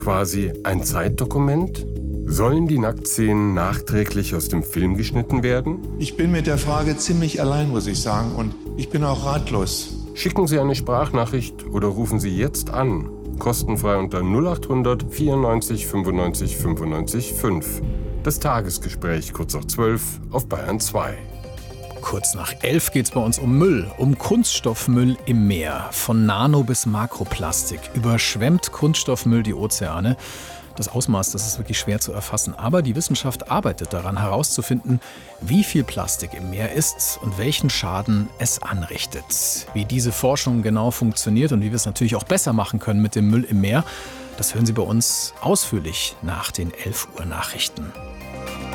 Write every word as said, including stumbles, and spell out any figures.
Quasi ein Zeitdokument? Sollen die Nacktszenen nachträglich aus dem Film geschnitten werden? Ich bin mit der Frage ziemlich allein, muss ich sagen. Und ich bin auch ratlos. Schicken Sie eine Sprachnachricht oder rufen Sie jetzt an. Kostenfrei unter null acht hundert vierundneunzig fünfundneunzig fünfundneunzig fünf. Das Tagesgespräch kurz nach zwölf auf Bayern zwei. Kurz nach elf geht es bei uns um Müll, um Kunststoffmüll im Meer. Von Nano- bis Makroplastik überschwemmt Kunststoffmüll die Ozeane. Das Ausmaß, das ist wirklich schwer zu erfassen. Aber die Wissenschaft arbeitet daran, herauszufinden, wie viel Plastik im Meer ist und welchen Schaden es anrichtet. Wie diese Forschung genau funktioniert und wie wir es natürlich auch besser machen können mit dem Müll im Meer, das hören Sie bei uns ausführlich nach den elf Uhr Nachrichten.